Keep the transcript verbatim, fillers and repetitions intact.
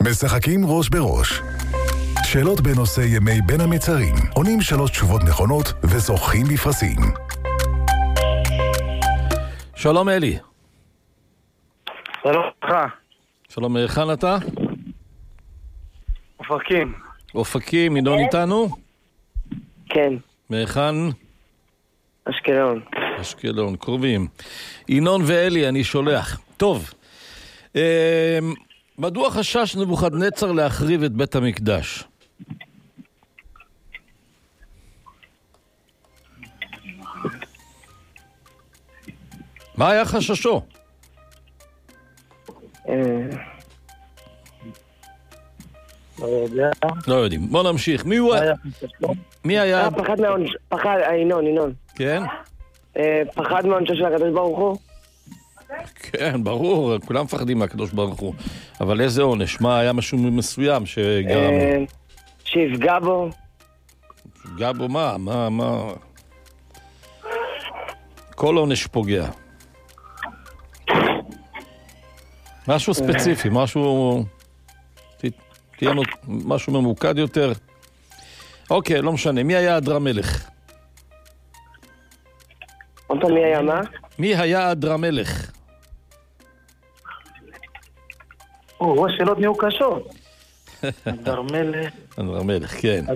משחקים ראש בראש. שאלות בנושא ימי בין המצרים. עונים שלוש תשובות נכונות וזוכים בפרסים. שלום אלי. שלום לך. שלום, היכן אתה? אופקים. אופקים, ינון איתנו? כן. מהיכן? אשקלון. אשקלון, קרובים. ינון ואלי, אני שולח. טוב, אה, מדוע חשש נבוכדנצר להחריב את בית המקדש? מה היה חששו? לא יודע. לא יודעים. בוא נמשיך. מי הוא? מי היה? פחד מהעונש, פחד, ינון, ינון. כן? פחד מהעונשו של הקדוש ברוך הוא? כן, ברור, כולם מפחדים מהקדוש ברוך הוא. אבל איזה עונש? מה, היה משהו מסוים שגרם? שיפגע בו. שיפגע בו מה? מה, מה? כל עונש פוגע. משהו ספציפי, משהו... תהיה משהו ממוקד יותר. אוקיי, לא משנה. מי היה אדרמלך? אותו מי היה מה? מי היה אדרמלך? או, השאלות נהיו קשות. אדרמלך. אדרמלך, כן.